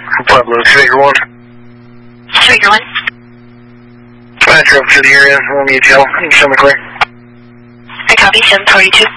Pueblo, Trigger 1. Trigger 1. I drove to the area, Romeo Hotel, 7 clear. I copy, 742.